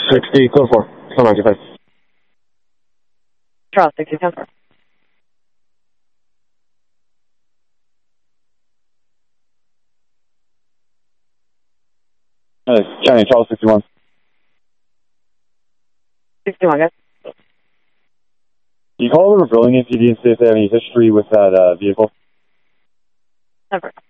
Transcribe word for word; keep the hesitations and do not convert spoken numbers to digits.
sixty, code four. Come on, five. Charles, sixty, ten four. Uh, County, Charles, sixty-one. sixty-one, guys. You call over Burlington P D and see if they have any history with that uh, vehicle? ten four.